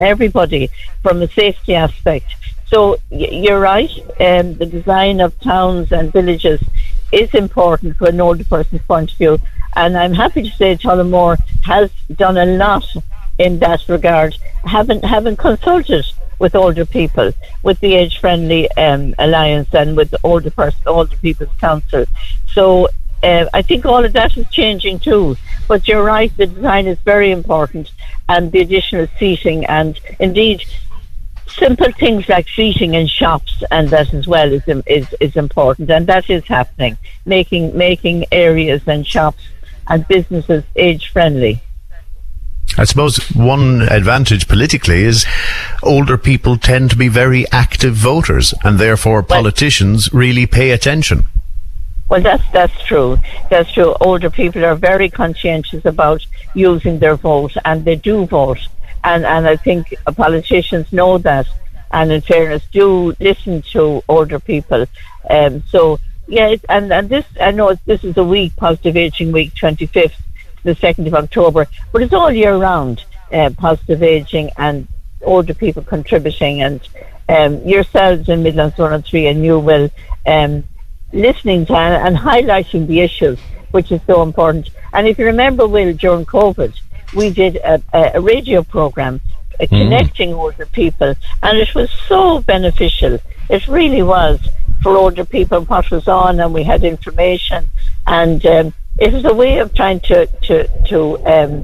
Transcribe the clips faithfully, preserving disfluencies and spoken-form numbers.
everybody from a safety aspect. So y- you're right, um, the design of towns and villages is important from an older person's point of view, and I'm happy to say Tullamore has done a lot in that regard, having, having consulted with older people, with the Age Friendly um, Alliance and with the Older Person, Older People's Council. So uh, I think all of that is changing too. But you're right, the design is very important, and the additional seating, and indeed simple things like seating in shops and that as well is is is important, and that is happening, making making areas and shops and businesses age friendly. I suppose one advantage politically is older people tend to be very active voters, and therefore politicians well, really pay attention. Well, that's that's true. That's true. Older people are very conscientious about using their vote, and they do vote. And and I think politicians know that, and in fairness, do listen to older people. Um, so yeah, it, and and this I know this is a week, Positive Aging Week, twenty-fifth, the second of October, but it's all year round. Uh, positive aging and older people contributing, and um, yourselves in Midlands one oh three, and you will um, listening to and, and highlighting the issues, which is so important. And if you remember, Will, during COVID, we did a, a radio program uh, connecting mm. older people, and it was so beneficial. It really was for older people, what was on, and we had information, and um, it was a way of trying to to, to um,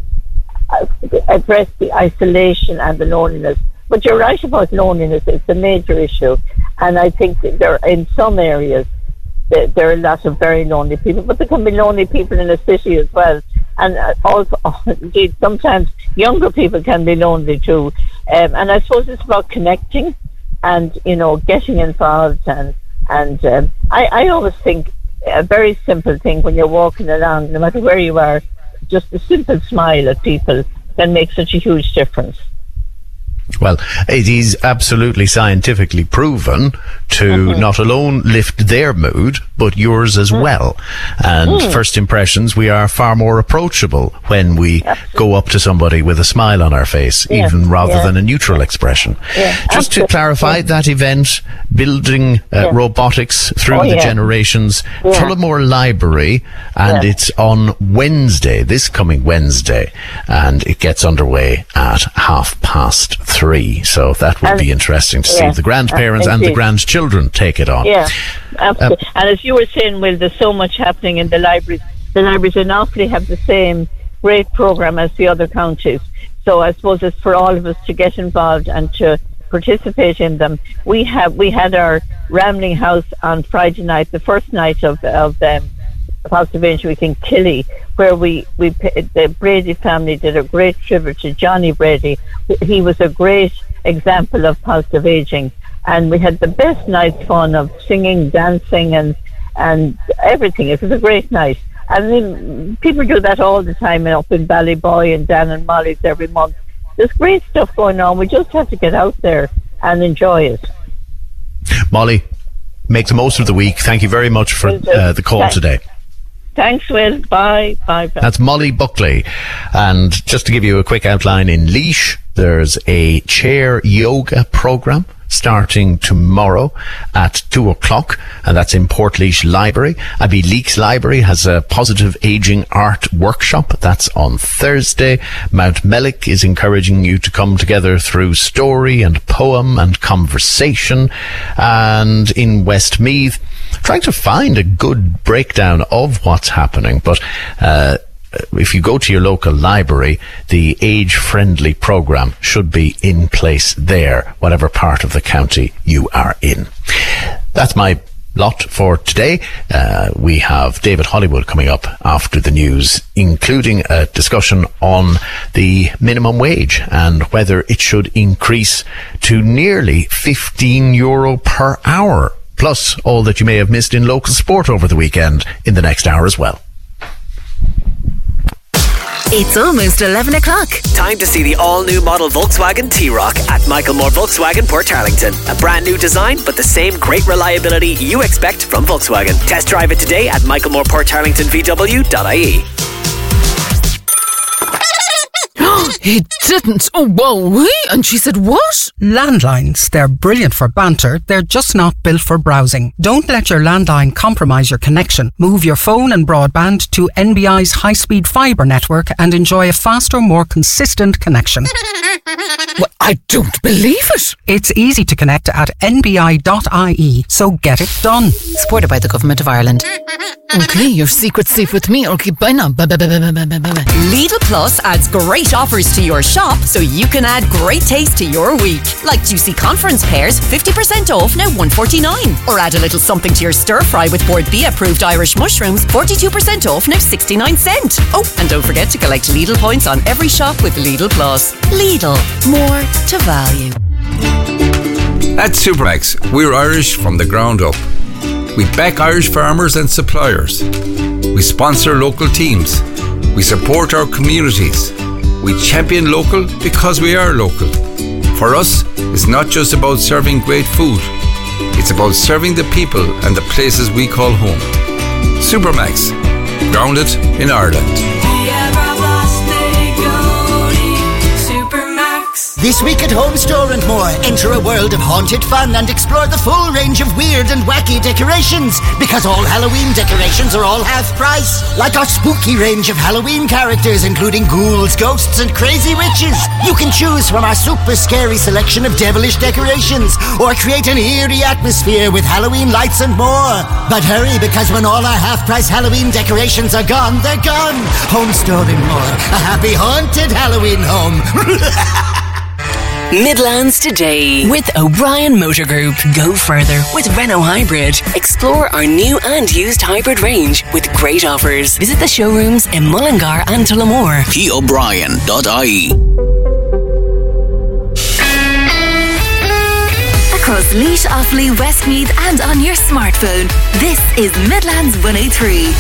address the isolation and the loneliness. But you're right about loneliness; it's a major issue, and I think that there, in some areas, there, there are a lot of very lonely people, but there can be lonely people in a city as well. And also, indeed, sometimes younger people can be lonely too. Um, and I suppose it's about connecting and, you know, getting involved. And, and um, I, I always think a very simple thing when you're walking along, no matter where you are, just a simple smile at people can make such a huge difference. Well, it is absolutely scientifically proven to mm-hmm. not alone lift their mood, but yours as mm. well. And mm. first impressions, we are far more approachable when we absolutely. Go up to somebody with a smile on our face, yeah. even rather yeah. than a neutral expression. Yeah. Just absolutely. To clarify, yeah. that event, building uh, yeah. robotics through oh, the yeah. generations, yeah. Tullamore Library, and yeah. it's on Wednesday, this coming Wednesday, and it gets underway at half past three. Three, so that would and, be interesting to yeah, see the grandparents uh, and the grandchildren take it on. Yeah, absolutely. Um, and as you were saying, Will, there's so much happening in the libraries. The libraries in Offaly have the same great programme as the other counties. So I suppose it's for all of us to get involved and to participate in them. We have we had our Ramling House on Friday night, the first night of of um, Positive Aging Week in Killy, where we, we the Brady family did a great tribute to Johnny Brady. He was a great example of positive aging, and we had the best night's fun of singing, dancing, and and everything. It was a great night. I mean, people do that all the time up in Ballyboy and Dan and Molly's every month. There's great stuff going on. We just have to get out there and enjoy it. Molly, make the most of the week. Thank you very much for uh, the call Thanks. today. Thanks, Will. Bye. Bye. Bye. That's Molly Buckley. And just to give you a quick outline, in Laois, there's a chair yoga program starting tomorrow at two o'clock, and that's in Portlaoise Library. Abbey Leaks Library has a positive aging art workshop. That's on Thursday. Mount Mellick is encouraging you to come together through story and poem and conversation. And in Westmeath, trying to find a good breakdown of what's happening, but uh if you go to your local library, the age-friendly programme should be in place there, whatever part of the county you are in. That's my lot for today. Uh, we have David Hollywood coming up after the news, including a discussion on the minimum wage and whether it should increase to nearly fifteen euro per hour, plus all that you may have missed in local sport over the weekend in the next hour as well. It's almost eleven o'clock. Time to see the all-new model Volkswagen T-Roc at Michael Moore Volkswagen, Portarlington. A brand new design, but the same great reliability you expect from Volkswagen. Test drive it today at michael moore portarlington v w dot i e. He didn't. Oh, whoa. And she said what? Landlines. They're brilliant for banter. They're just not built for browsing. Don't let your landline compromise your connection. Move your phone and broadband to N B I's high-speed fibre network and enjoy a faster, more consistent connection. Well, I don't believe it. It's easy to connect at N B I dot I E, so get it done. Supported by the Government of Ireland. Okay, your secret's safe with me. Okay, bye now. Bye, bye, bye, bye, bye, bye, bye. Lidl Plus adds great offers to your shop so you can add great taste to your week. Like juicy conference pears, fifty percent off, now one forty-nine. Or add a little something to your stir fry with Board B approved Irish mushrooms, forty-two percent off, now sixty-nine cent. Oh, and don't forget to collect Lidl points on every shop with Lidl Plus. Lidl, more to value. At Supermax, we're Irish from the ground up. We back Irish farmers and suppliers. We sponsor local teams. We support our communities. We champion local because we are local. For us, it's not just about serving great food. It's about serving the people and the places we call home. Supermax, grounded in Ireland. This week at Home Store and More, enter a world of haunted fun and explore the full range of weird and wacky decorations, because all Halloween decorations are all half price. Like our spooky range of Halloween characters, including ghouls, ghosts and crazy witches. You can choose from our super scary selection of devilish decorations, or create an eerie atmosphere with Halloween lights and more. But hurry, because when all our half price Halloween decorations are gone, they're gone. Home Store and More, a happy haunted Halloween home. Midlands Today with O'Brien Motor Group. Go further with Renault Hybrid. Explore our new and used hybrid range with great offers. Visit the showrooms in Mullingar and Tullamore. p o'brien dot I E. Across Laois, Offaly, Westmeath and on your smartphone. This is Midlands one oh three.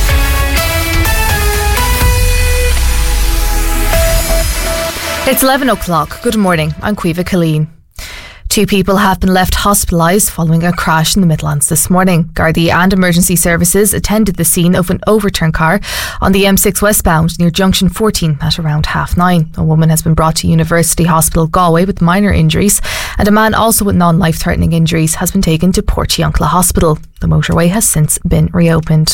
It's eleven o'clock. Good morning. I'm Caoimhe Colleen. Two people have been left hospitalised following a crash in the Midlands this morning. Gardaí and emergency services attended the scene of an overturned car on the M six westbound near Junction fourteen at around half nine. A woman has been brought to University Hospital Galway with minor injuries, and a man also with non-life-threatening injuries has been taken to Portiuncula Hospital. The motorway has since been reopened.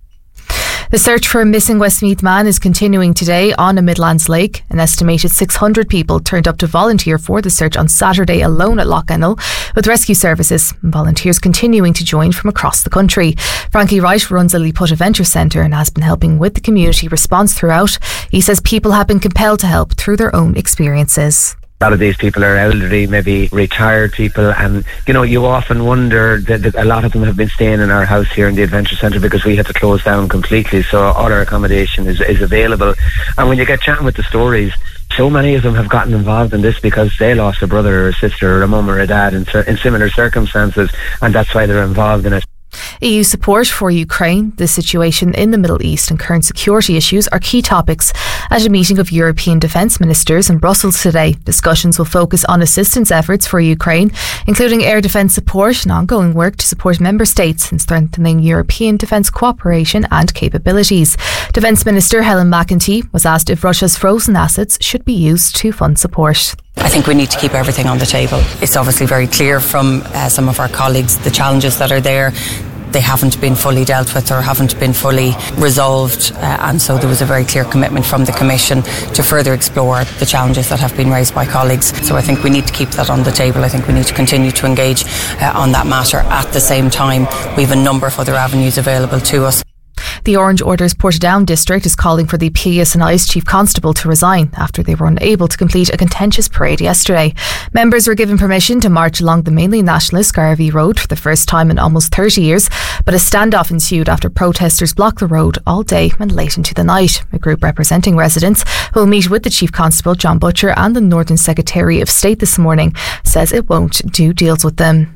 The search for a missing Westmeath man is continuing today on a Midlands lake. An estimated six hundred people turned up to volunteer for the search on Saturday alone at Lough Ennell, with rescue services and volunteers continuing to join from across the country. Frankie Wright runs a Lilliput Adventure Centre and has been helping with the community response throughout. He says people have been compelled to help through their own experiences. A lot of these people are elderly, maybe retired people, and you know, you often wonder that, that a lot of them have been staying in our house here in the Adventure Centre because we had to close down completely, so all our accommodation is, is available. And when you get chatting with the stories, so many of them have gotten involved in this because they lost a brother or a sister or a mum or a dad in, in similar circumstances, and that's why they're involved in it. E U support for Ukraine, the situation in the Middle East and current security issues are key topics at a meeting of European defence ministers in Brussels today. Discussions will focus on assistance efforts for Ukraine, including air defence support and ongoing work to support member states in strengthening European defence cooperation and capabilities. Defence Minister Helen McEntee was asked if Russia's frozen assets should be used to fund support. I think we need to keep everything on the table. It's obviously very clear from uh, some of our colleagues the challenges that are there. They haven't been fully dealt with or haven't been fully resolved, uh, and so there was a very clear commitment from the Commission to further explore the challenges that have been raised by colleagues. So I think we need to keep that on the table. I think we need to continue to engage uh, on that matter. At the same time, we have a number of other avenues available to us. The Orange Orders Portadown district is calling for the P S N I's Chief Constable to resign after they were unable to complete a contentious parade yesterday. Members were given permission to march along the mainly nationalist Garvey Road for the first time in almost thirty years, but a standoff ensued after protesters blocked the road all day and late into the night. A group representing residents who will meet with the Chief Constable John Butcher and the Northern Secretary of State this morning says it won't do deals with them.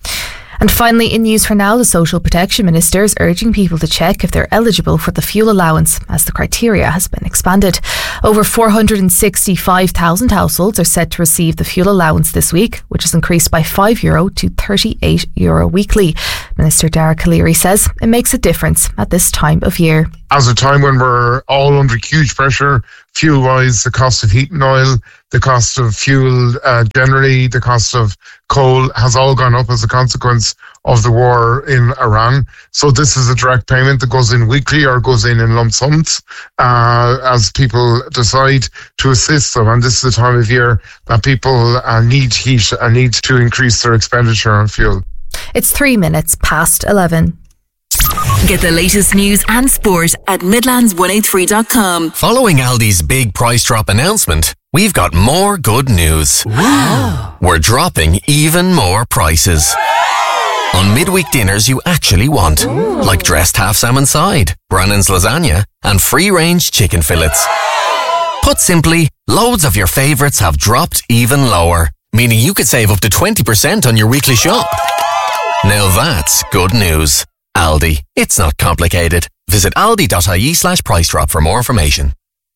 And finally, in news for now, the Social Protection Minister is urging people to check if they're eligible for the fuel allowance, as the criteria has been expanded. Over four hundred sixty-five thousand households are set to receive the fuel allowance this week, which has increased by five euro to thirty-eight euro weekly. Minister Dara Calleary says it makes a difference at this time of year. As a time when we're all under huge pressure, fuel-wise, the cost of heating oil, the cost of fuel uh, generally, the cost of coal has all gone up as a consequence of the war in Iran. So this is a direct payment that goes in weekly or goes in in lump sums uh, as people decide to assist them. And this is the time of year that people uh, need heat and need to increase their expenditure on fuel. It's three minutes past eleven. Get the latest news and sport at Midlands one oh three dot com. Following Aldi's big price drop announcement, we've got more good news. Wow. We're dropping even more prices. On midweek dinners you actually want, Ooh. Like dressed half salmon side, Brannan's lasagna, and free-range chicken fillets. Put simply, loads of your favourites have dropped even lower, meaning you could save up to twenty percent on your weekly shop. Now that's good news. Aldi. It's not complicated. Visit aldi.ie slash price drop for more information.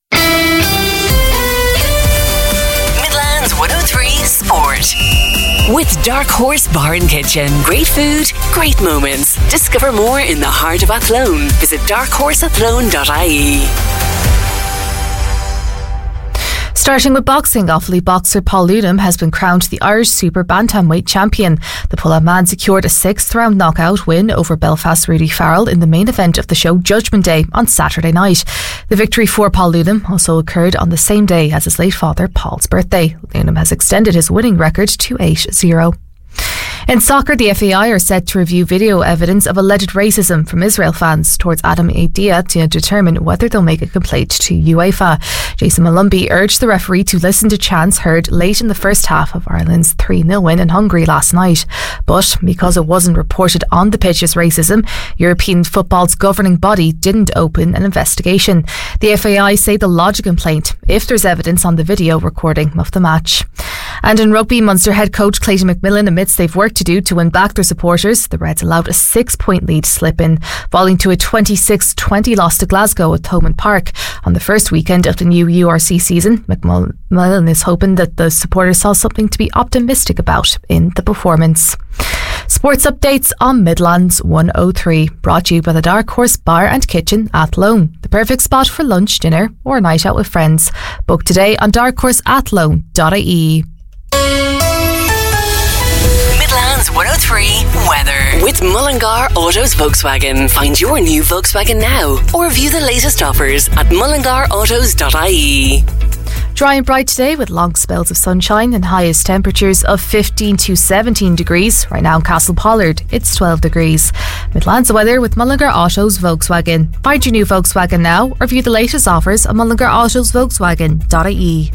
Midlands one oh three Sport. With Dark Horse Bar and Kitchen. Great food, great moments. Discover more in the heart of Athlone. Visit dark horse athlone dot I E. Starting with boxing, Offaly boxer Paul Ludham has been crowned the Irish Super Bantamweight champion. The pull-out man secured a sixth round knockout win over Belfast's Rudy Farrell in the main event of the show Judgment Day on Saturday night. The victory for Paul Ludham also occurred on the same day as his late father Paul's birthday. Ludham has extended his winning record to eight zero. In soccer, the F A I are set to review video evidence of alleged racism from Israel fans towards Adam Adia to determine whether they'll make a complaint to UEFA. Jason Malumbi urged the referee to listen to chants heard late in the first half of Ireland's three nil win in Hungary last night. But because it wasn't reported on the pitch as racism, European football's governing body didn't open an investigation. The F A I say they'll lodge a complaint if there's evidence on the video recording of the match. And in rugby, Munster head coach Clayton McMillan admits they've work to do to win back their supporters. The Reds allowed a six-point lead to slip in, falling to a twenty-six twenty loss to Glasgow at Thomond Park on the first weekend of the new U R C season. McMillan is hoping that the supporters saw something to be optimistic about in the performance. Sports updates on Midlands one oh three, brought to you by the Dark Horse Bar and Kitchen Athlone, the perfect spot for lunch, dinner or a night out with friends. Book today on dark horse athlone dot I E. Midlands one oh three weather with Mullingar Autos Volkswagen. Find your new Volkswagen now or view the latest offers at mullingar autos dot I E. Dry and bright today with long spells of sunshine and highest temperatures of fifteen to seventeen degrees. Right now in Castle Pollard, it's twelve degrees. Midlands weather with Mullingar Autos Volkswagen. Find your new Volkswagen now or view the latest offers at mullingar autos volkswagen dot I E.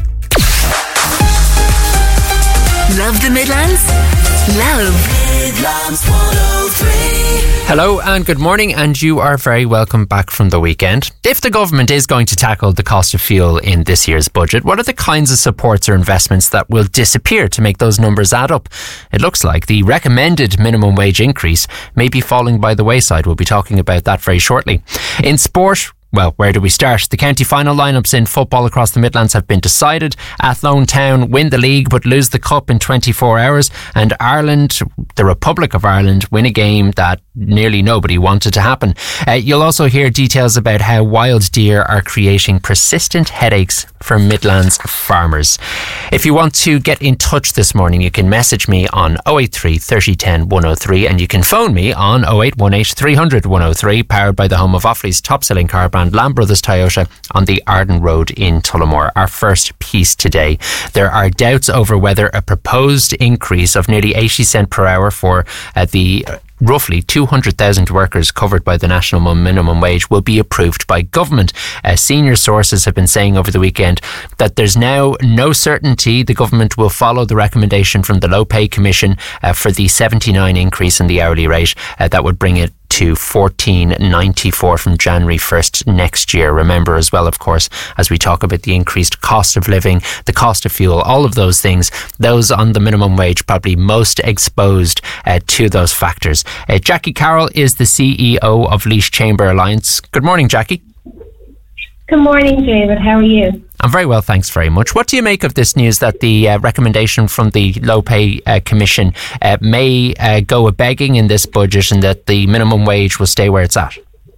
Love the Midlands? Love Midlands one oh three. Hello and good morning, and you are very welcome back from the weekend. If the government is going to tackle the cost of fuel in this year's budget, what are the kinds of supports or investments that will disappear to make those numbers add up? It looks like the recommended minimum wage increase may be falling by the wayside. We'll be talking about that very shortly. In sport, well, where do we start? The county final lineups in football across the Midlands have been decided. Athlone Town win the league but lose the cup in twenty-four hours, and Ireland, the Republic of Ireland, win a game that nearly nobody wanted to happen. Uh, you'll also hear details about how wild deer are creating persistent headaches for Midlands farmers. If you want to get in touch this morning, you can message me on oh eight three, thirty ten, one oh three, and you can phone me on oh eight one eight, three hundred, one oh three, powered by the home of Offaly's top-selling car brand Lamb Brothers Toyota on the Arden Road in Tullamore. Our first piece today. There are doubts over whether a proposed increase of nearly eighty cent per hour for uh, the uh, roughly two hundred thousand workers covered by the national minimum wage will be approved by government. Uh, senior sources have been saying over the weekend that there's now no certainty the government will follow the recommendation from the Low Pay Commission uh, for the seventy-nine increase in the hourly rate. Uh, that would bring it to fourteen ninety-four from January first next year. Remember as well, of course, as we talk about the increased cost of living, the cost of fuel, all of those things, those on the minimum wage probably most exposed uh, to those factors. Uh, Jackie Carroll is the C E O of Laois Chamber Alliance. Good morning, Jackie. Good morning, David. How are you? I'm very well, thanks very much. What do you make of this news that the uh, recommendation from the Low Pay uh, Commission uh, may uh, go a begging in this budget and that the minimum wage will stay where it's at?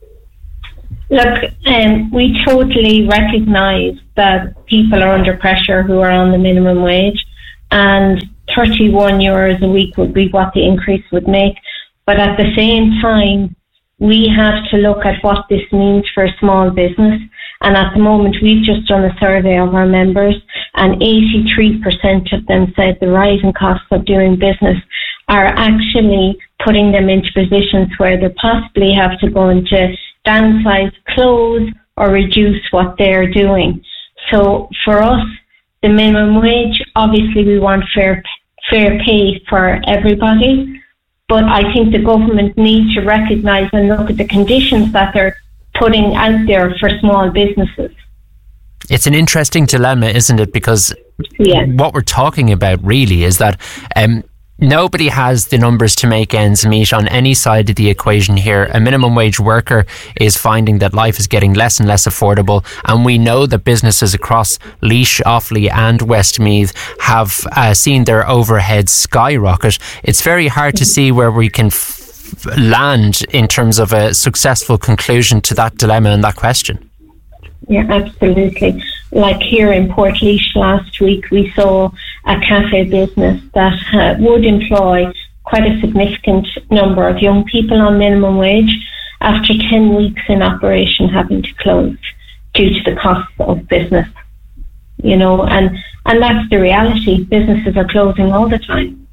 Look, um, we totally recognise that people are under pressure who are on the minimum wage, and thirty-one euros a week would be what the increase would make. But at the same time, we have to look at what this means for a small business. And at the moment, we've just done a survey of our members, and eighty-three percent of them said the rising costs of doing business are actually putting them into positions where they possibly have to go into downsize, close, or reduce what they're doing. So for us, the minimum wage, obviously we want fair fair pay for everybody, but I think the government needs to recognise and look at the conditions that they're putting out there for small businesses. It's an interesting dilemma, isn't it? Because yeah. what we're talking about really is that um, nobody has the numbers to make ends meet on any side of the equation here. A minimum wage worker is finding that life is getting less and less affordable, and we know that businesses across Laois, Offaly and Westmeath have uh, seen their overheads skyrocket. It's very hard to see where we can f- land in terms of a successful conclusion to that dilemma and that question. Yeah, absolutely. Like here in Portlaoise last week, we saw a cafe business that uh, would employ quite a significant number of young people on minimum wage after ten weeks in operation having to close due to the cost of business. You know, and, and that's the reality. Businesses are closing all the time.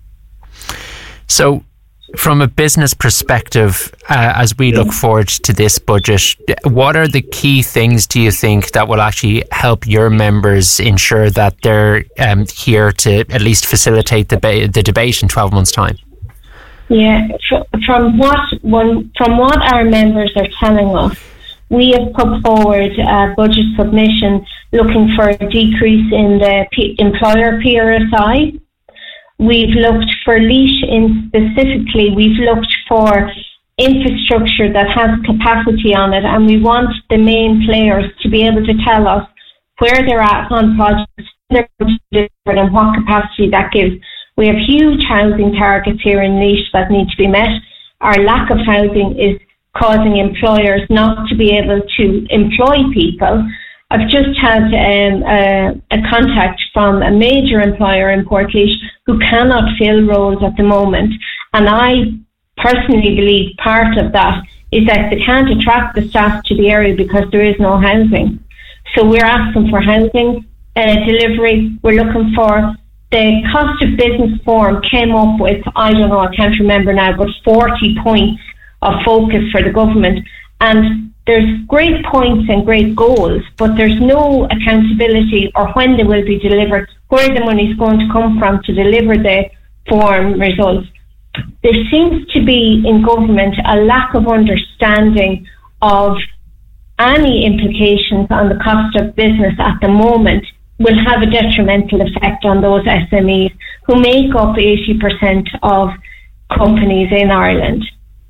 So, from a business perspective, uh, as we look forward to this budget, what are the key things, do you think, that will actually help your members ensure that they're um, here to at least facilitate the, ba- the debate in twelve months' time? Yeah, from what one, from what our members are telling us, we have put forward a budget submission looking for a decrease in the P- employer P R S I. We've looked for Laois in specifically, we've looked for infrastructure that has capacity on it, and we want the main players to be able to tell us where they're at on projects, they're delivered, and what capacity that gives. We have huge housing targets here in Laois that need to be met. Our lack of housing is causing employers not to be able to employ people. I've just had um, a, a contact from a major employer in Portlaoise who cannot fill roles at the moment, and I personally believe part of that is that they can't attract the staff to the area because there is no housing. So we're asking for housing uh, delivery. We're looking for the cost of business forum came up with, I don't know, I can't remember now, but forty points of focus for the government, and there's great points and great goals, but there's no accountability or when they will be delivered, where the money is going to come from to deliver the forum results. There seems to be in government a lack of understanding of any implications on the cost of business at the moment will have a detrimental effect on those S M Es who make up eighty percent of companies in Ireland.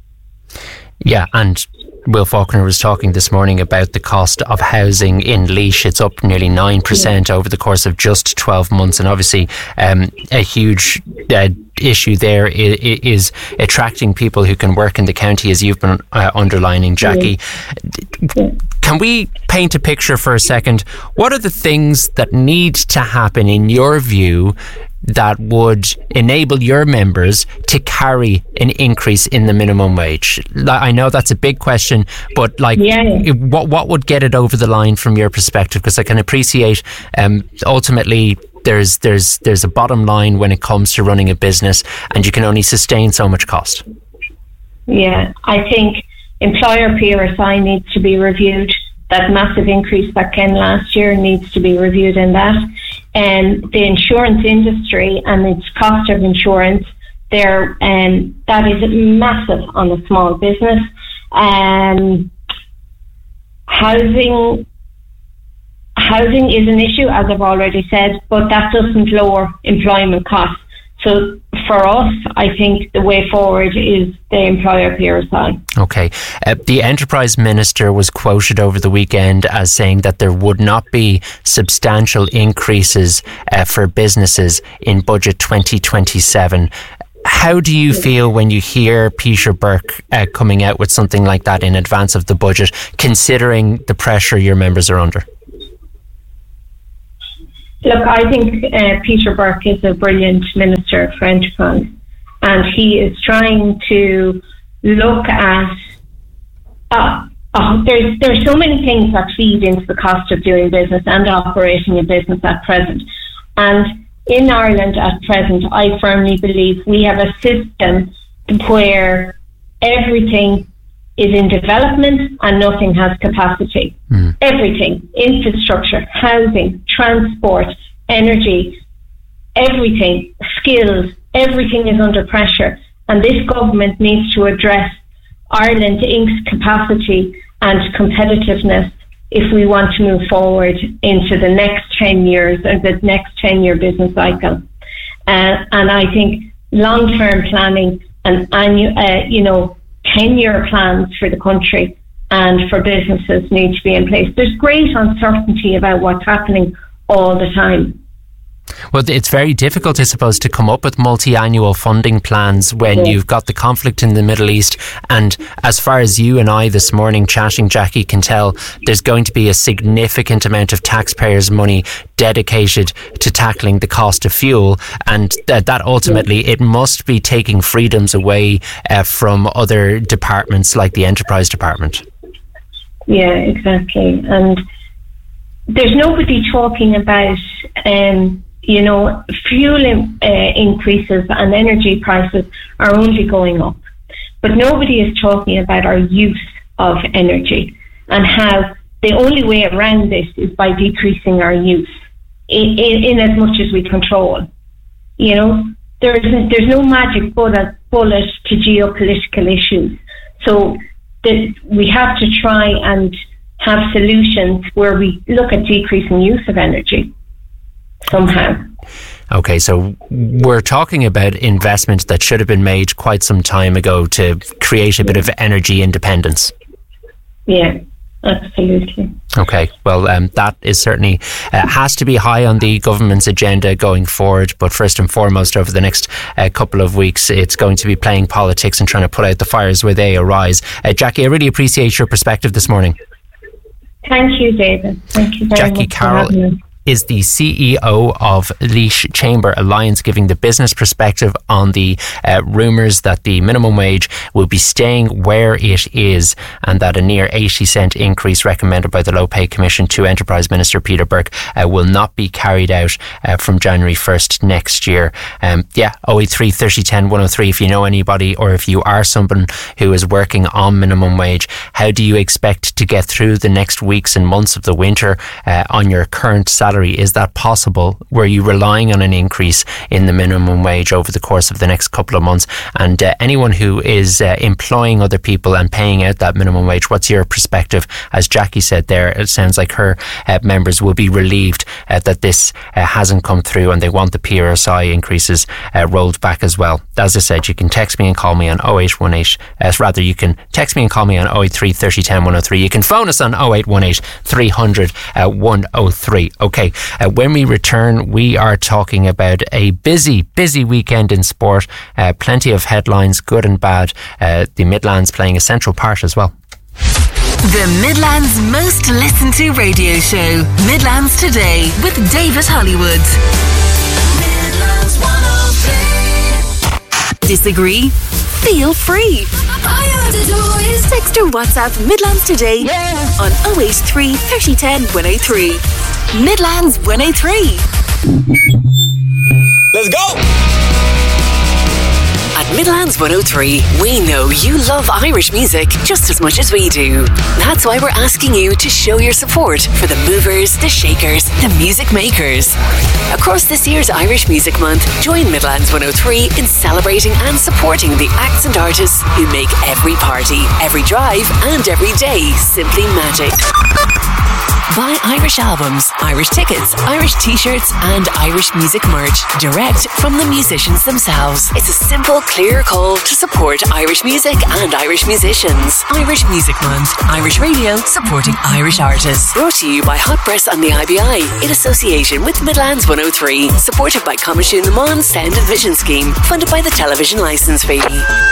Yeah, and Will Faulkner was talking this morning about the cost of housing in Laois. It's up nearly nine percent yeah. over the course of just twelve months. And obviously um, a huge uh, issue there is, is attracting people who can work in the county, as you've been uh, underlining, Jackie. Yeah. Yeah. Can we paint a picture for a second? What are the things that need to happen, in your view, that would enable your members to carry an increase in the minimum wage? I know that's a big question, but like, yeah. what what would get it over the line from your perspective? Because I can appreciate um, ultimately there's there's there's a bottom line when it comes to running a business, and you can only sustain so much cost. Yeah, I think employer P R S I needs to be reviewed. That massive increase that came last year needs to be reviewed in that. And the insurance industry and its cost of insurance, there, um, that is massive on a small business. Um, housing, housing is an issue, as I've already said, but that doesn't lower employment costs. So for us, I think the way forward is the employer P R S I. Okay. Uh, the Enterprise Minister was quoted over the weekend as saying that there would not be substantial increases uh, for businesses in budget twenty twenty-seven. How do you feel when you hear Peter Burke uh, coming out with something like that in advance of the budget, considering the pressure your members are under? Look, I think uh, Peter Burke is a brilliant minister for enterprise, and he is trying to look at. Uh, uh, there's there's so many things that feed into the cost of doing business and operating a business at present, and in Ireland at present, I firmly believe we have a system where everything is in development and nothing has capacity. Mm. Everything, infrastructure, housing, transport, energy, everything, skills, everything is under pressure. And this government needs to address Ireland Incorporated's capacity and competitiveness if we want to move forward into the next ten years or the next ten-year business cycle. Uh, and I think long-term planning and, annu- uh, you know, ten-year plans for the country and for businesses need to be in place. There's great uncertainty about what's happening all the time. Well, it's very difficult, I suppose, to come up with multi-annual funding plans when yeah. you've got the conflict in the Middle East. And as far as you and I this morning chatting, Jackie, can tell, there's going to be a significant amount of taxpayers' money dedicated to tackling the cost of fuel. And th- that ultimately, yeah. it must be taking freedoms away uh, from other departments like the Enterprise Department. Yeah, exactly. And there's nobody talking about... Um, You know, fuel in, uh, increases and energy prices are only going up. But nobody is talking about our use of energy and how the only way around this is by decreasing our use in, in, in as much as we control. You know, there isn't, there's no magic bullet, bullet to geopolitical issues. So that we have to try and have solutions where we look at decreasing use of energy. Somehow. Okay, so we're talking about investments that should have been made quite some time ago to create a bit of energy independence. Yeah, absolutely. Okay, well, um, that is certainly uh, has to be high on the government's agenda going forward. But first and foremost, over the next uh, couple of weeks, it's going to be playing politics and trying to put out the fires where they arise. Uh, Jackie, I really appreciate your perspective this morning. Thank you, David. Thank you very Jackie much. Carroll for having me. Is the C E O of Laois Chamber Alliance, giving the business perspective on the uh, rumours that the minimum wage will be staying where it is and that a near eighty cent increase recommended by the Low Pay Commission to Enterprise Minister Peter Burke uh, will not be carried out uh, from January first next year. Um, yeah, oh eight three, thirty, ten, one oh three if you know anybody or if you are someone who is working on minimum wage. How do you expect to get through the next weeks and months of the winter uh, on your current salary? Is that possible? Were you relying on an increase in the minimum wage over the course of the next couple of months? And uh, anyone who is uh, employing other people and paying out that minimum wage, what's your perspective? As Jackie said there, it sounds like her uh, members will be relieved uh, that this uh, hasn't come through and they want the P R S I increases uh, rolled back as well. As I said, you can text me and call me on oh eight one eight, uh, rather you can text me and call me on oh eight three, thirty, ten, one oh three. You can phone us on oh eight one eight, three hundred, one oh three. Okay. Uh, when we return, we are talking about a busy, busy weekend in sport. Uh, plenty of headlines, good and bad. Uh, the Midlands playing a central part as well. The Midlands most listened to radio show, Midlands Today with David Hollywood. Midlands one oh three. Disagree? Feel free. Text or WhatsApp Midlands Today yeah. on oh eight three, thirty, ten, one oh three. Midlands one oh three. Let's go! At Midlands one oh three, we know you love Irish music just as much as we do. That's why we're asking you to show your support for the movers, the shakers, the music makers. Across this year's Irish Music Month, join Midlands one oh three in celebrating and supporting the acts and artists who make every party, every drive and every day simply magic. Buy Irish albums, Irish tickets, Irish t-shirts and Irish music merch direct from the musicians themselves. It's a simple, clear call to support Irish music and Irish musicians. Irish Music Month. Irish Radio supporting Irish artists. Brought to you by Hot Press and the I B I in association with Midlands one oh three. Supported by Comishún na Mon Sound and Vision Scheme. Funded by the Television Licence Fee.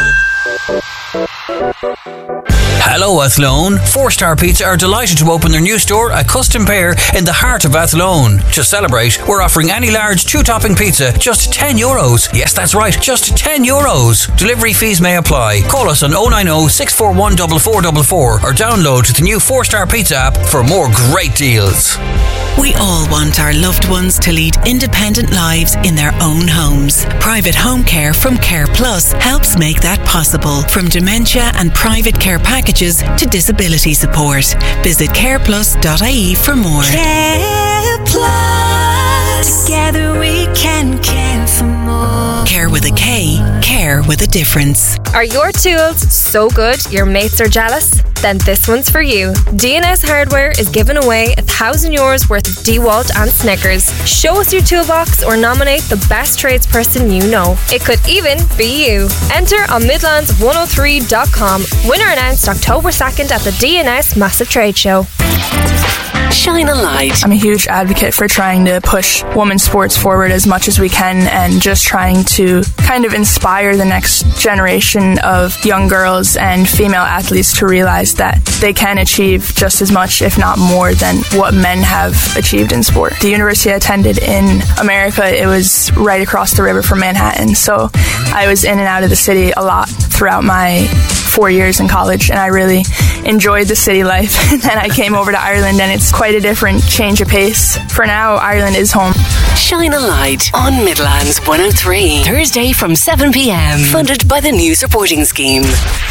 Hello Athlone. Four Star Pizza are delighted to open their new store at Custom Pear in the heart of Athlone. To celebrate, we're offering any large two-topping pizza just ten euros. Yes, that's right, just ten euros. Delivery fees may apply. Call us on oh nine oh, six four one, four four four four or download the new Four Star Pizza app for more great deals. We all want our loved ones to lead independent lives in their own homes. Private home care from Care Plus helps make that possible. From dementia and private care packages to disability support. Visit care plus dot I E for more. Care Plus. Together we can care for more. Care with a K. Care with a difference. Are your tools so good your mates are jealous? Then this one's for you. D and S Hardware is giving away a thousand euros worth of DeWalt and Snickers. Show us your toolbox or nominate the best tradesperson you know. It could even be you. Enter on midlands one oh three dot com. Winner announced October second at the D and S Massive Trade Show. Shine a light. I'm a huge advocate for trying to push women's sports forward as much as we can and just trying to kind of inspire the next generation of young girls and female athletes to realize that they can achieve just as much, if not more, than what men have achieved in sport. The university I attended in America, it was right across the river from Manhattan, so I was in and out of the city a lot throughout my four years in college, and I really enjoyed the city life. And then I came over to Ireland, and it's quite a different change of pace. For now, Ireland is home. Shine a light on Midlands one oh three. Thursday from seven p.m. Funded by the News Reporting Scheme.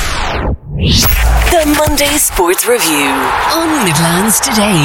The Monday Sports Review on Midlands Today.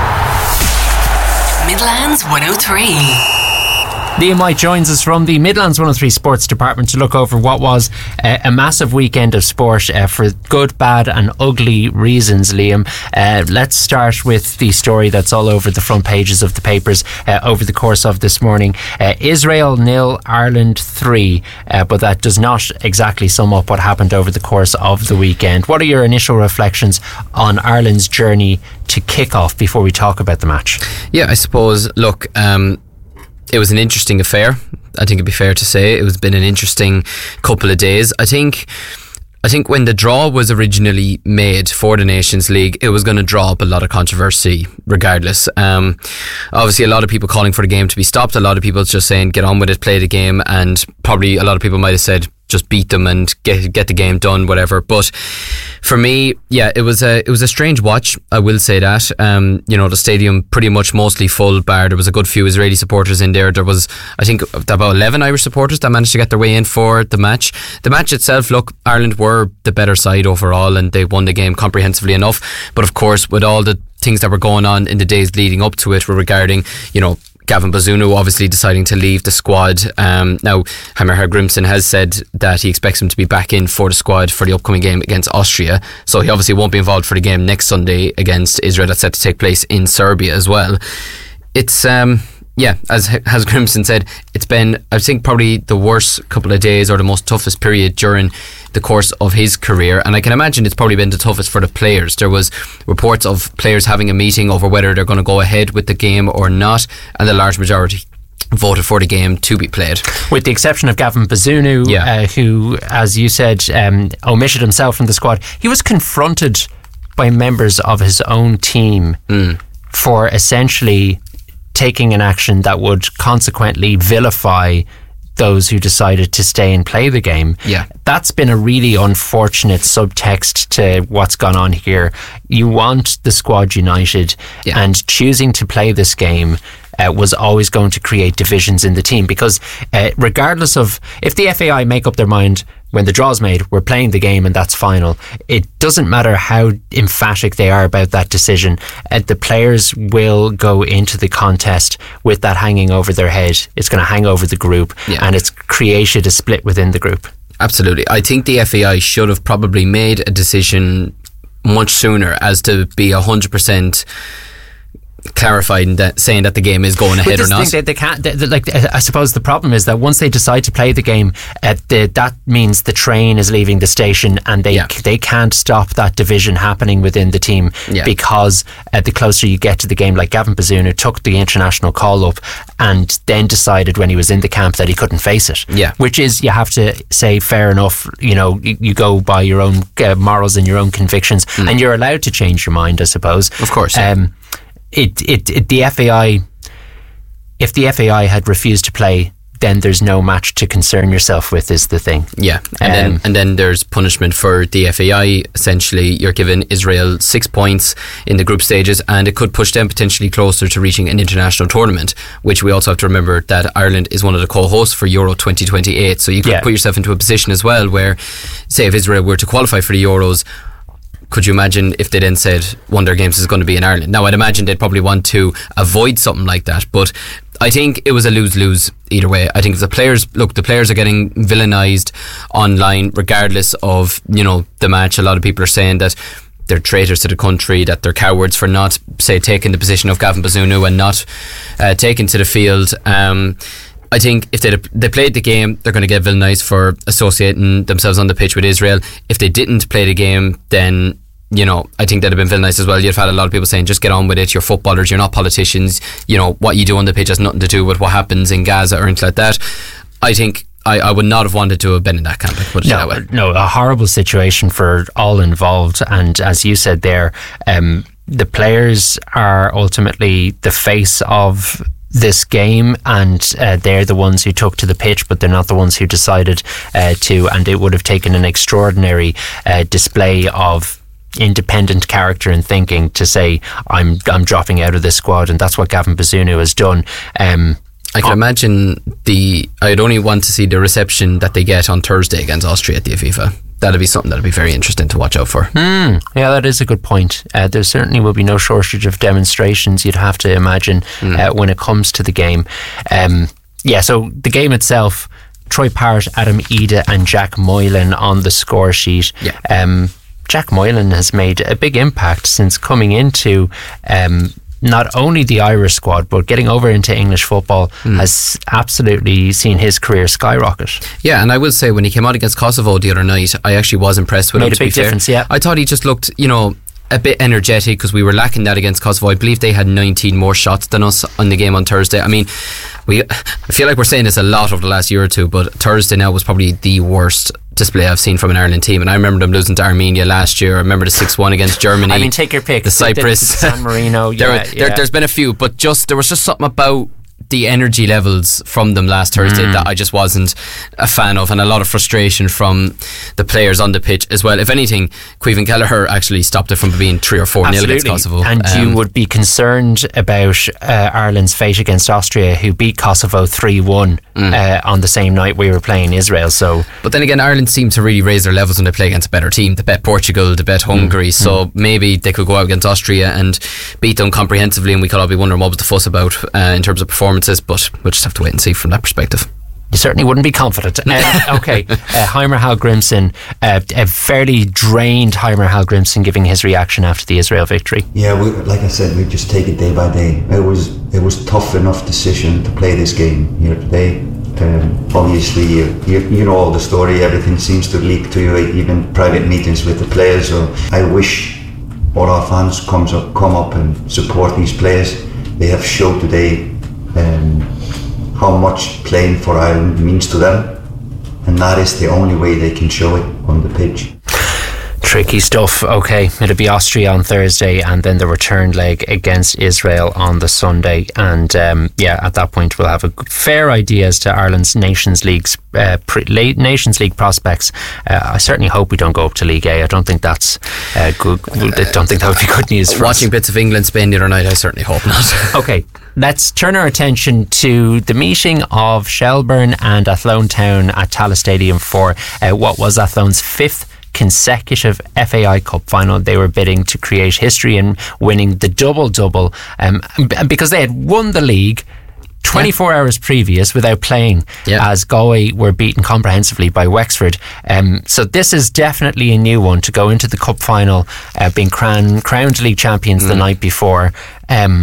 Midlands one oh three. Liam White joins us from the Midlands one oh three Sports Department to look over what was uh, a massive weekend of sport uh, for good, bad and ugly reasons, Liam. Uh, let's start with the story that's all over the front pages of the papers uh, over the course of this morning. Uh, Israel nil, Ireland three, uh, but that does not exactly sum up what happened over the course of the weekend. What are your initial reflections on Ireland's journey to kick off before we talk about the match? Yeah, I suppose, look, um, it was an interesting affair. I think it'd be fair to say it was been an interesting couple of days. I think I think when the draw was originally made for the Nations League, it was going to draw up a lot of controversy regardless. Um, obviously a lot of people calling for the game to be stopped, a lot of people just saying get on with it, play the game, and probably a lot of people might have said just beat them and get get the game done, whatever. But for me, yeah, it was a it was a strange watch, I will say that. Um, you know, the stadium pretty much mostly full, bar there was a good few Israeli supporters in there. There was, I think, about eleven Irish supporters that managed to get their way in for the match. The match itself, look, Ireland were the better side overall and they won the game comprehensively enough. But of course, with all the things that were going on in the days leading up to it were regarding, you know, Gavin Bazunu obviously deciding to leave the squad. Um, now, Hammer Grimson has said that he expects him to be back in for the squad for the upcoming game against Austria. So he obviously won't be involved for the game next Sunday against Israel that's set to take place in Serbia as well. It's, um, yeah, as as Grimson said, it's been, I think, probably the worst couple of days or the most toughest period during the course of his career, and I can imagine it's probably been the toughest for the players. There was reports of players having a meeting over whether they're going to go ahead with the game or not, and the large majority voted for the game to be played, with the exception of Gavin Bazunu, yeah. uh, who, as you said, um, omitted himself from the squad. He was confronted by members of his own team mm. for essentially taking an action that would consequently vilify those who decided to stay and play the game. Yeah. That's been a really unfortunate subtext to what's gone on here. You want the squad united, yeah. and choosing to play this game uh, was always going to create divisions in the team, because uh, regardless of if the F A I make up their mind when the draw's made, we're playing the game and that's final, it doesn't matter how emphatic they are about that decision. Uh, the players will go into the contest with that hanging over their head. It's going to hang over the group, yeah. and it's created a split within the group. Absolutely. I think the F A I should have probably made a decision much sooner as to be one hundred percent clarified and that, saying that the game is going ahead or not. Thing, they, they can't. They, they, like, I suppose the problem is that once they decide to play the game, uh, the, that means the train is leaving the station, and they yeah. they can't stop that division happening within the team yeah. because uh, the closer you get to the game, like Gavin Bazunu took the international call up and then decided when he was in the camp that he couldn't face it. Yeah, which is, you have to say, fair enough. You know, you, you go by your own uh, morals and your own convictions, mm. and you're allowed to change your mind, I suppose. Of course. Yeah. Um, It, it it the F A I, if the F A I had refused to play, then there's no match to concern yourself with, is the thing. Yeah, and um, then and then there's punishment for the F A I. Essentially, you're giving Israel six points in the group stages, and it could push them potentially closer to reaching an international tournament. Which we also have to remember that Ireland is one of the co-hosts for Euro twenty twenty-eight. So you could yeah. put yourself into a position as well where, say, if Israel were to qualify for the Euros, could you imagine if they then said one of their games is going to be in Ireland? Now, I'd imagine they'd probably want to avoid something like that, but I think it was a lose-lose either way. I think the players, look, the players are getting villainised online regardless of, you know, the match. A lot of people are saying that they're traitors to the country, that they're cowards for not, say, taking the position of Gavin Bazunu and not uh, taking to the field. Um, I think if they they played the game, they're going to get villainised for associating themselves on the pitch with Israel. If they didn't play the game, then, you know, I think they'd have been villainised as well. You've had a lot of people saying, just get on with it, you're footballers, you're not politicians, you know, what you do on the pitch has nothing to do with what happens in Gaza or anything like that. I think I, I would not have wanted to have been in that camp. I put it no, that way. No, a horrible situation for all involved, and as you said there, um, the players are ultimately the face of this game, and uh, they're the ones who took to the pitch, but they're not the ones who decided uh, to, and it would have taken an extraordinary uh, display of independent character and thinking to say, I'm I'm dropping out of this squad, and that's what Gavin Bazunu has done. Um, I can imagine the I'd only want to see the reception that they get on Thursday against Austria at the FIFA. That'd be something that'd be very interesting to watch out for. Mm, yeah, that is a good point. Uh, there certainly will be no shortage of demonstrations, you'd have to imagine, mm. uh, when it comes to the game. Um, yeah, so the game itself, Troy Parrott, Adam Ida and Jack Moylan on the score sheet. Yeah. Um, Jack Moylan has made a big impact since coming into um, not only the Irish squad, but getting over into English football mm. has absolutely seen his career skyrocket. Yeah, and I will say when he came out against Kosovo the other night, I actually was impressed with Made him. Made a big difference, fair. yeah. I thought he just looked, you know, a bit energetic, because we were lacking that against Kosovo. I believe they had nineteen more shots than us on the game on Thursday. I mean, we I feel like we're saying this a lot over the last year or two, but Thursday now was probably the worst display I've seen from an Ireland team. And I remember them losing to Armenia last year. I remember the six one against Germany. I mean, take your pick. The Cyprus, San Marino. there, yeah, there, yeah. There's been a few, but just there was just something about the energy levels from them last Thursday mm. that I just wasn't a fan of, and a lot of frustration from the players on the pitch as well. If anything, Caoimhín Kelleher actually stopped it from being three or four nil against Kosovo. And um, you would be concerned about uh, Ireland's fate against Austria, who beat Kosovo three one mm. uh, on the same night we were playing Israel. So, but then again, Ireland seem to really raise their levels when they play against a better team. They bet Portugal, they bet Hungary, mm. so mm. maybe they could go out against Austria and beat them comprehensively, and we could all be wondering what was the fuss about uh, in terms of performances. But we'll just have to wait and see from that perspective. You certainly wouldn't be confident. Uh, okay, uh, Heimer Hallgrimsson, uh, a fairly drained Heimer Hallgrimsson giving his reaction after the Israel victory. Yeah, we, like I said, we just take it day by day. It was it was tough enough decision to play this game here today. Um, obviously, you, you you know all the story. Everything seems to leak to you, even private meetings with the players. So I wish all our fans comes up, come up and support these players. They have showed today Um, how much playing for Ireland means to them, and that is the only way they can show it on the pitch. Tricky stuff. Okay, it'll be Austria on Thursday, and then the return leg against Israel on the Sunday. And um, yeah, at that point we'll have a fair idea as to Ireland's Nations League's uh, pre- late Nations League prospects. Uh, I certainly hope we don't go up to League A. I don't think that's uh, good. I don't think that would be good news for Watching us. bits of England Spain the other night, I certainly hope not. Okay, let's turn our attention to the meeting of Shelbourne and Athlone Town at Tallaght Stadium for uh, what was Athlone's fifth consecutive F A I Cup final. They were bidding to create history in winning the double-double, um, and because they had won the league twenty-four yeah. hours previous without playing, yeah. as Galway were beaten comprehensively by Wexford. Um, so this is definitely a new one to go into the cup final, uh, being crown, crowned league champions mm. the night before. Um,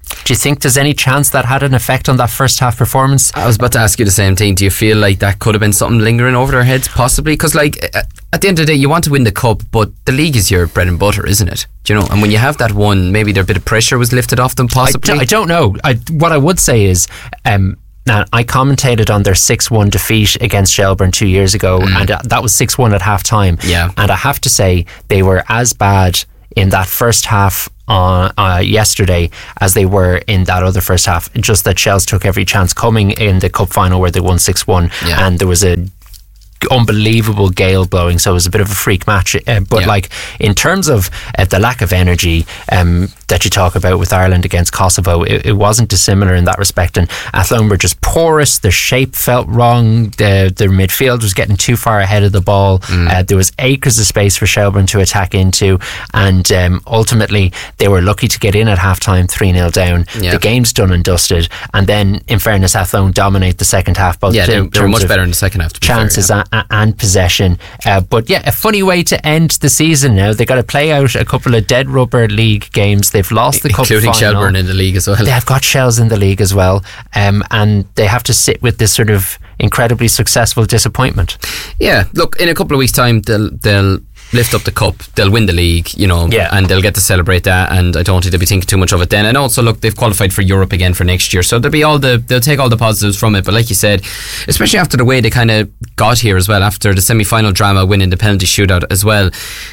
Do you think there's any chance that had an effect on that first half performance? I was about to ask you the same thing. Do you feel like that could have been something lingering over their heads, possibly? Because, like, at the end of the day, you want to win the cup, but the league is your bread and butter, isn't it? Do you know? And when you have that one, maybe their bit of pressure was lifted off them, possibly. I, d- I don't know. I, what I would say is, um, now I commentated on their six one defeat against Shelbourne two years ago, mm. and uh, that was six one at half time. Yeah. And I have to say, they were as bad in that first half on uh, yesterday as they were in that other first half. Just that Shells took every chance coming in the cup final where they won six one, yeah. and there was a unbelievable gale blowing, so it was a bit of a freak match. Uh, but yeah. like in terms of uh, the lack of energy um, that you talk about with Ireland against Kosovo, it, it wasn't dissimilar in that respect. And Athlone were just porous. Their shape felt wrong. The, their midfield was getting too far ahead of the ball. Mm. Uh, there was acres of space for Shelbourne to attack into, and um, ultimately they were lucky to get in at half time three nil down. Yeah. The game's done and dusted, and then in fairness Athlone dominate the second half. Both yeah, they, they were much better in the second half, to be chances fair, yeah. and, and possession, uh, but yeah, a funny way to end the season. Now they got to play out a couple of dead rubber league games. They've lost the cup including final. Shelbourne in the league as well. They've got Shells in the league as well, um, and they have to sit with this sort of incredibly successful disappointment. Yeah, look, in a couple of weeks' time they'll they'll lift up the cup, they'll win the league, you know, yeah. and they'll get to celebrate that, and I don't think they'll be thinking too much of it then. And also, look, they've qualified for Europe again for next year, so there'll be all the they'll take all the positives from it. But like you said, especially after the way they kind of got here as well, after the semi-final drama, winning the penalty shootout as well,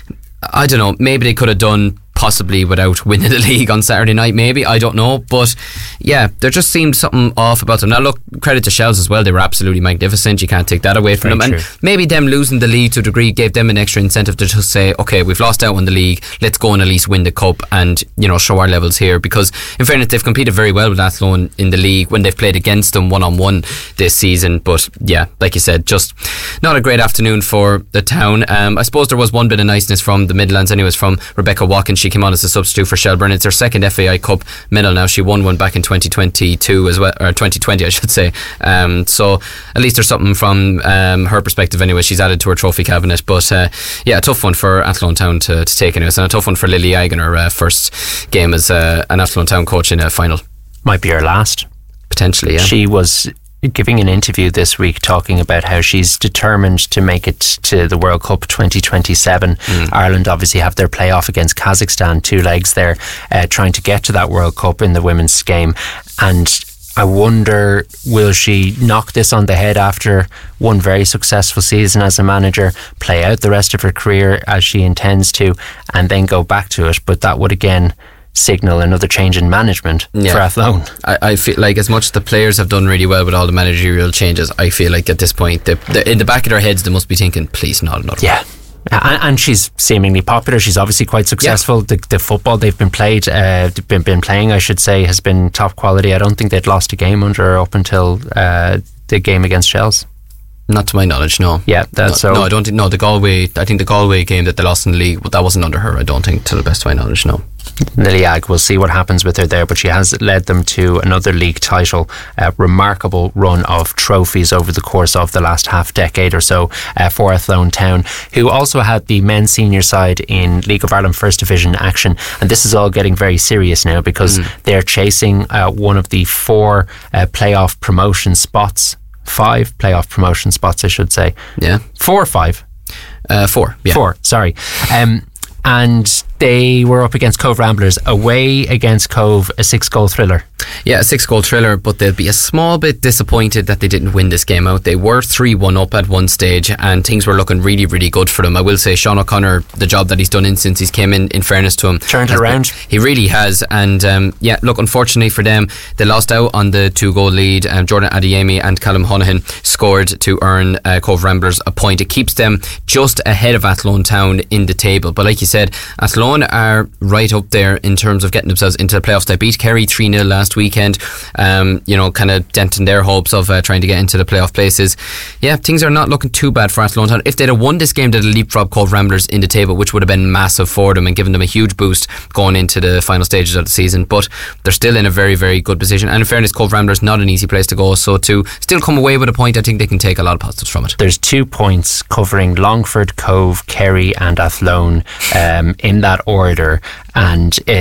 I don't know, maybe they could have done possibly without winning the league on Saturday night, maybe, I don't know, but yeah, there just seemed something off about them. Now look, credit to Shells as well, they were absolutely magnificent, you can't take that away from Very them. true. And maybe them losing the league to a degree gave them an extra incentive to just say, okay, we've lost out on the league, let's go and at least win the cup and, you know, show our levels here, because in fairness they've competed very well with Athlone in the league when they've played against them one on one this season. But yeah, like you said, just not a great afternoon for the town. um, I suppose there was one bit of niceness from the Midlands anyways, from Rebecca Watkins. She came on as a substitute for Shelbourne. It's her second F A I Cup medal now. She won one back in twenty twenty-two as well, or twenty twenty I should say. Um, so at least there's something from um, her perspective anyway. She's added to her trophy cabinet. But uh, yeah, a tough one for Athlone Town to, to take anyways, and a tough one for Lily Aggan, her uh, first game as uh, an Athlone Town coach in a final. Might be her last. Potentially, yeah. She was giving an interview this week talking about how she's determined to make it to the World Cup twenty twenty-seven. Mm. Ireland obviously have their playoff against Kazakhstan, two legs there, uh, trying to get to that World Cup in the women's game. And I wonder, will she knock this on the head after one very successful season as a manager, play out the rest of her career as she intends to, and then go back to it? But that would again signal another change in management yeah. for Athlone. I, I feel like as much as the players have done really well with all the managerial changes, I feel like at this point they, they, in the back of their heads they must be thinking, please not another yeah one. And, and she's seemingly popular. She's obviously quite successful. Yeah. The, the football they've been played, uh, been been playing, I should say, has been top quality. I don't think they'd lost a game under her up until uh, the game against Shells. Not to my knowledge, no. Yeah, that's no, so. No, I don't think. No, the Galway. I think the Galway game that they lost in the league, that wasn't under her. I don't think, to the best of my knowledge, no. Lily Agg, we'll see what happens with her there, but she has led them to another league title. A remarkable run of trophies over the course of the last half decade or so uh, for Athlone Town, who also had the men's senior side in League of Ireland First Division action. And this is all getting very serious now, because mm. they're chasing uh, one of the four uh, playoff promotion spots. Five playoff promotion spots, I should say. Yeah. Four or five? Uh, four, yeah. Four, sorry. Um, and they were up against Cove Ramblers, away against Cove, a six-goal thriller. Yeah, a six-goal thriller, but they'll be a small bit disappointed that they didn't win this game out. They were three one up at one stage, and things were looking really, really good for them. I will say, Sean O'Connor, the job that he's done in since he's came in, in fairness to him, turned it around. Been, he really has, and um, yeah, look, unfortunately for them, they lost out on the two-goal lead. Um, Jordan Adeyemi and Callum Honohan scored to earn uh, Cove Ramblers a point. It keeps them just ahead of Athlone Town in the table, but like you said, Athlone are right up there in terms of getting themselves into the playoffs. They beat Kerry three nil last weekend, um, you know, kind of denting their hopes of uh, trying to get into the playoff places. Yeah, things are not looking too bad for Athlone Town. If they'd have won this game, they'd have leapfrogged Cove Ramblers in the table, which would have been massive for them and given them a huge boost going into the final stages of the season. But they're still in a very, very good position, and in fairness, Cove Ramblers not an easy place to go, so to still come away with a point, I think they can take a lot of positives from it. There's two points covering Longford, Cove, Kerry and Athlone um, in that order, and it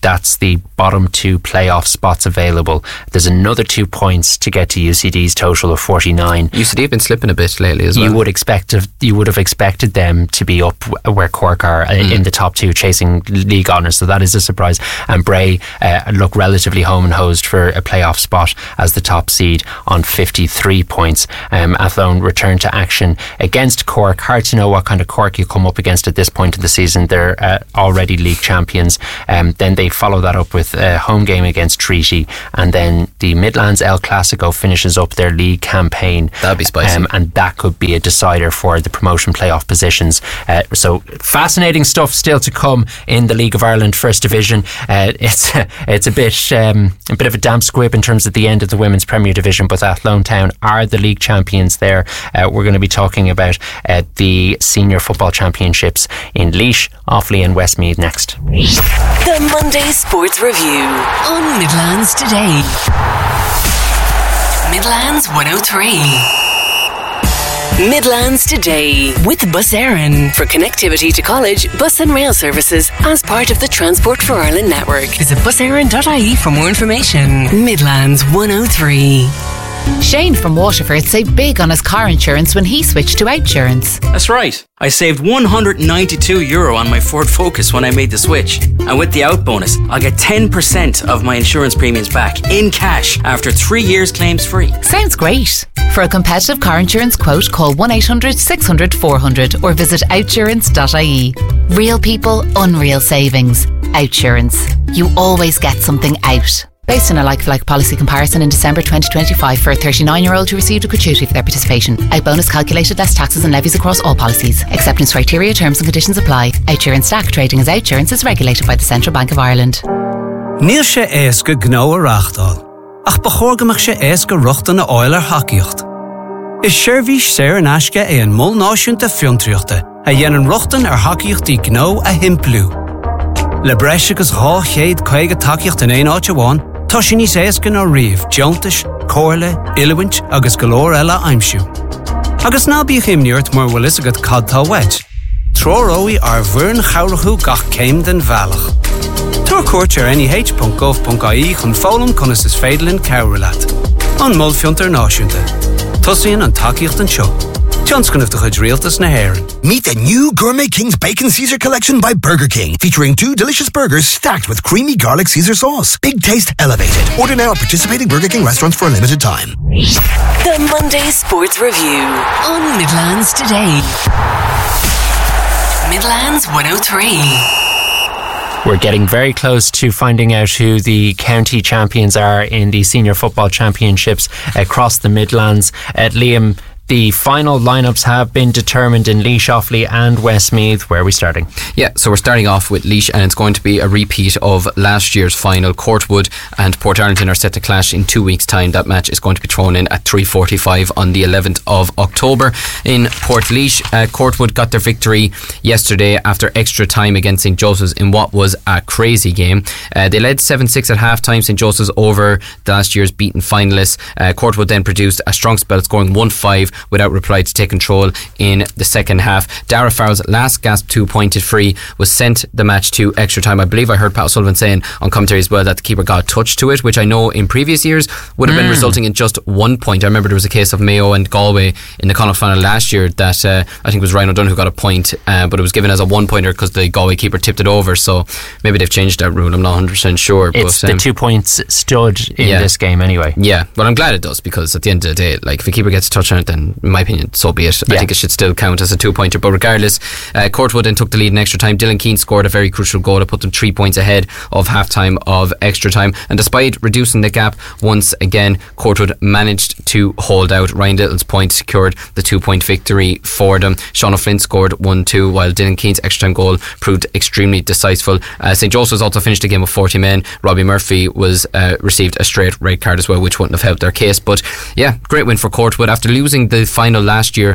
that's the bottom two playoff spots available. There's another two points to get to U C D's total of forty-nine. U C D have been slipping a bit lately as well. You would expect to, you would have expected them to be up where Cork are mm. in the top two, chasing league honours. So that is a surprise. And Bray uh, look relatively home and hosed for a playoff spot as the top seed on fifty-three points. Um, Athlone return to action against Cork. Hard to know what kind of Cork you come up against at this point in the season. They're uh, already league champions. Um, then they follow that up with a home game against Treaty, and then the Midlands El Clasico finishes up their league campaign. That'd be spicy. Um, and that could be a decider for the promotion playoff positions. Uh, so fascinating stuff still to come in the League of Ireland First Division. Uh, it's it's a bit um, a bit of a damp squib in terms of the end of the Women's Premier Division, but Athlone Town are the league champions there. Uh, we're going to be talking about uh, the Senior Football Championships in Laois, Offaly and Westmeath next. The Monday Sports Review on Midlands Today. Midlands one oh three. Midlands Today with Bus Éireann for connectivity to college, bus and rail services as part of the Transport for Ireland network. Visit bus éireann dot I E for more information. Midlands one oh three. Shane from Waterford saved big on his car insurance when he switched to Outsurance. That's right. I saved one hundred ninety-two euro on my Ford Focus when I made the switch. And with the Out bonus, I'll get ten percent of my insurance premiums back in cash after three years claims free. Sounds great. For a competitive car insurance quote, call one eight hundred six hundred four hundred or visit outsurance dot I E. Real people, unreal savings. Outsurance. You always get something out. Based on a like-for-like policy comparison in December twenty twenty-five for a thirty-nine-year-old who received a gratuity for their participation. Out bonus calculated less taxes and levies across all policies. Acceptance criteria, terms and conditions apply. Outsurance Stack trading as Outsurance is regulated by the Central Bank of Ireland. Níl sé éasca gnó a rachtáil, ach bachorgamach sé éasca ruchtan na oil ar haciacht. Is seirbhís sér an aisce é an mul náisiúnta fiontriachta a dhéanann ruchtan ar haciachtaí gnó a himplú. Le breis agus dhá chéad chuige taciacht in éon áit amháin, tá sin níos éasca nó riamh, Deontais, Comhairle, Ileoint agus go leor eile aimsiú. Agus ná bíodh imniúirt mar bhfuil is agad cadtá weid. Tróróí ar bhuireann chomhrathú gach céim den bhealach. Tuair cuairt ar N I H dot gov dot I E chun fólam conas is féidirlinn cabhralat. An mul fiontar náisiúnta. Tosaíonn an taciacht an seo. Johnston of the Hood Realtors na Héireann. Meet the new Gourmet King's Bacon Caesar collection by Burger King, featuring two delicious burgers stacked with creamy garlic Caesar sauce. Big taste elevated. Order now at participating Burger King restaurants for a limited time. The Monday Sports Review on Midlands Today. Midlands one oh three. We're getting very close to finding out who the county champions are in the Senior Football Championships across the Midlands. Uh, Liam, the final lineups have been determined in Laois, Offaly and Westmeath. Where are we starting? Yeah, so we're starting off with Laois, and it's going to be a repeat of last year's final. Courtwood and Portarlington are set to clash in two weeks' time. That match is going to be thrown in at three forty-five on the eleventh of October in Portlaoise. Uh, Courtwood got their victory yesterday after extra time against Saint Joseph's in what was a crazy game. Uh, they led seven six at half time. Saint Joseph's over last year's beaten finalists. Uh, Courtwood then produced a strong spell, scoring one five without reply to take control in the second half. Dara Farrell's last gasp two pointed free was sent the match to extra time. I believe I heard Pat Sullivan saying on commentary as well that the keeper got a touch to it, which I know in previous years would have mm. been resulting in just one point. I remember there was a case of Mayo and Galway in the Connacht final last year that uh, I think it was Ryan O'Donoghue who got a point, uh, but it was given as a one pointer because the Galway keeper tipped it over. So maybe they've changed that rule. I'm not one hundred percent sure. It's but, um, the two points stood in yeah. this game anyway. Yeah, well, I'm glad it does, because at the end of the day, like, if a keeper gets a touch on it, then in my opinion, so be it. Yeah. I think it should still count as a two pointer. But regardless, uh, Courtwood then took the lead in extra time. Dylan Keane scored a very crucial goal to put them three points ahead of half time of extra time. And despite reducing the gap once again, Courtwood managed to hold out. Ryan Little's point secured the two point victory for them. Sean O'Flynn scored one two, while Dylan Keane's extra time goal proved extremely decisive. Uh, Saint Joseph's also finished the game with forty men. Robbie Murphy was uh, received a straight red card as well, which wouldn't have helped their case. But yeah, great win for Courtwood. After losing the final last year,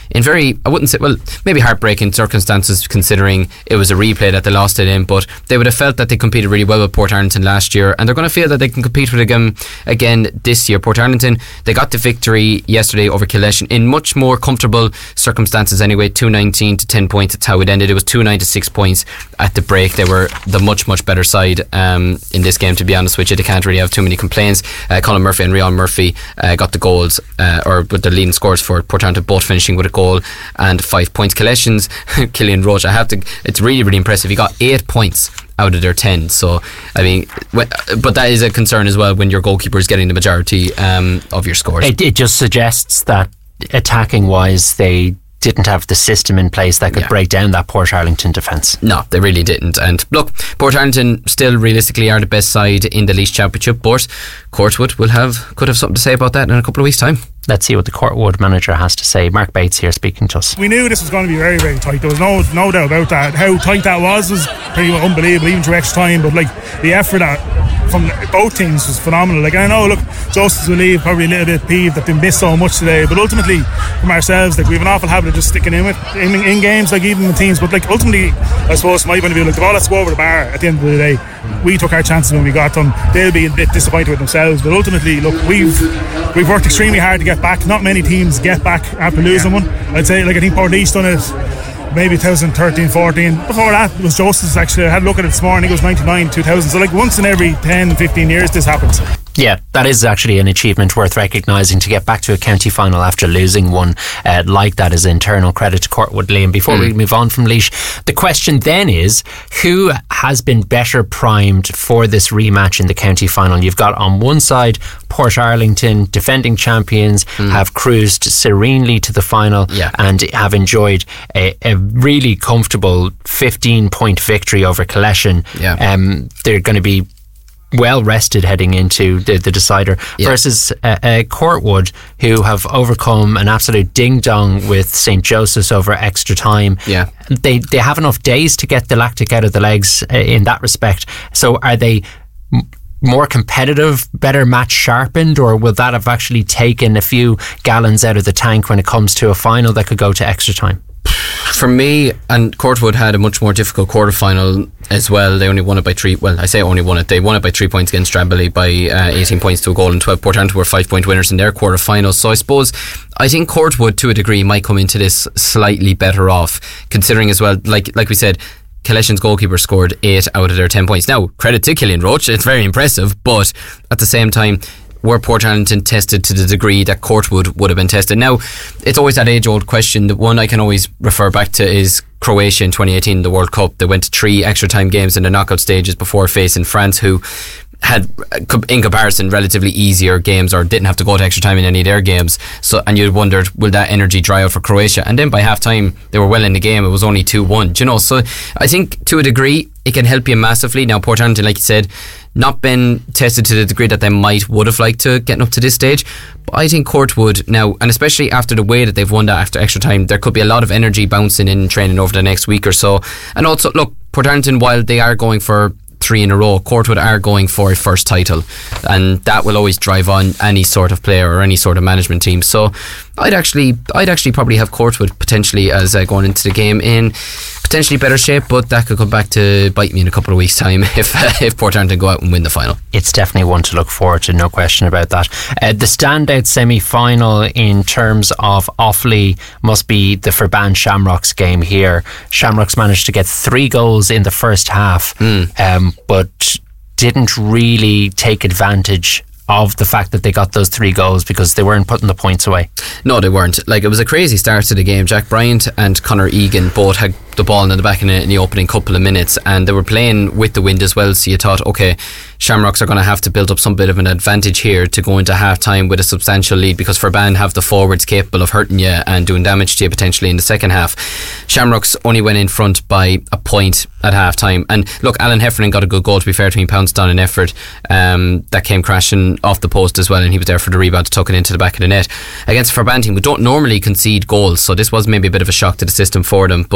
in very, I wouldn't say, well, maybe heartbreaking circumstances considering it was a replay that they lost it in, but they would have felt that they competed really well with Portarlington last year, and they're going to feel that they can compete with them again this year. Portarlington, they got the victory yesterday over Killeshin in much more comfortable circumstances anyway, two nineteen to ten points. That's how it ended. It was two nine to six points at the break. They were the much, much better side um, in this game, to be honest with you. They can't really have too many complaints. Uh, Colin Murphy and Rion Murphy uh, got the goals, uh, or with the leading scores for Portarlington, both finishing with a goal and five points. Killeshin's Killian Roach, I have to, it's really, really impressive. He got eight points out of their ten. So, I mean, when, but that is a concern as well when your goalkeeper is getting the majority um, of your scores. It, it just suggests that attacking wise, they didn't have the system in place that could yeah. break down that Portarlington defence. No, they really didn't. And look, Portarlington still realistically are the best side in the Laois Championship, but Courtwood will have could have something to say about that in a couple of weeks' time. Let's see what the Courtwood manager has to say. Mark Bates here speaking to us. We knew this was going to be very, very tight. There was no no doubt about that. How tight that was was pretty unbelievable, even through extra time. But like the effort that from both teams was phenomenal. Like, I know, look, Justice will leave probably a little bit peeved that they missed so much today, but ultimately from ourselves, like, we have an awful habit of just sticking in with in, in games, like even with teams. But like ultimately, I suppose from my point of view, like the ball has to go over the bar at the end of the day. We took our chances when we got them. They'll be a bit disappointed with themselves, but ultimately, look, we've we've worked extremely hard to get back. Not many teams get back after losing yeah. one. I'd say, like, I think Port East done it maybe twenty thirteen fourteen. Before that, it was Justice. Actually, I had a look at it this morning. It was ninety-nine two thousand. So like once in every ten fifteen years this happens. Yeah, that is actually an achievement worth recognising. To get back to a county final after losing one uh, like that is internal credit to Courtwood, Liam. Before mm. we move on from Laois, the question then is, who has been better primed for this rematch in the county final? You've got on one side Portarlington, defending champions, mm. have cruised serenely to the final yeah. and have enjoyed a, a really comfortable fifteen point victory over Killeshin. Yeah. Um, they're going to be well rested heading into the, the decider yeah. versus uh, uh, Courtwood, who have overcome an absolute ding dong with Saint Joseph's over extra time. Yeah, they they have enough days to get the lactic out of the legs uh, in that respect. So are they m- more competitive, better match sharpened, or will that have actually taken a few gallons out of the tank when it comes to a final that could go to extra time? For me, and Courtwood had a much more difficult quarter-final as well. They only won it by three, well, I say only won it, they won it by three points against Stradbally by uh, eighteen points to a goal, and twelve. Portarlington were five point winners in their quarter-final. So I suppose, I think Courtwood to a degree might come into this slightly better off, considering as well, like like we said, Killeshin's goalkeeper scored eight out of their ten points. Now, credit to Killian Roach, it's very impressive, but at the same time, were Portarlington tested to the degree that Courtwood would have been tested? Now, it's always that age-old question. The one I can always refer back to is Croatia in twenty eighteen, the World Cup. They went to three extra time games in the knockout stages before facing France, who had, in comparison, relatively easier games, or didn't have to go to extra time in any of their games. So, and you wondered, will that energy dry out for Croatia? And then by half time, they were well in the game. It was only two one. You know, so I think to a degree it can help you massively. Now, Portarlington, like you said, not been tested to the degree that they might would have liked to getting up to this stage. But I think Courtwood now, and especially after the way that they've won that after extra time, there could be a lot of energy bouncing in training over the next week or so. And also, look, Portarlington, while they are going for three in a row, Courtwood are going for a first title, and that will always drive on any sort of player or any sort of management team. So I'd actually I'd actually probably have Courtwood potentially as uh, going into the game in potentially better shape, but that could come back to bite me in a couple of weeks' time if uh, if Portarlington go out and win the final. It's definitely one to look forward to, no question about that. Uh, the standout semi-final in terms of Offaly must be the Ferban Shamrocks game here. Shamrocks managed to get three goals in the first half, mm. um, but didn't really take advantage of the fact that they got those three goals because they weren't putting the points away. No, they weren't. Like, it was a crazy start to the game. Jack Bryant and Conor Egan both had the ball in the back in, in the opening couple of minutes, and they were playing with the wind as well, so you thought, okay, Shamrocks are going to have to build up some bit of an advantage here to go into half time with a substantial lead, because Ferban have the forwards capable of hurting you and doing damage to you potentially in the second half. Shamrocks only went in front by a point at half time, and look, Alan Heffernan got a good goal, to be fair to him. Pounced on an effort um, that came crashing off the post as well, and he was there for the rebound to tuck it into the back of the net against a Ferban team who don't normally concede goals, so this was maybe a bit of a shock to the system for them. But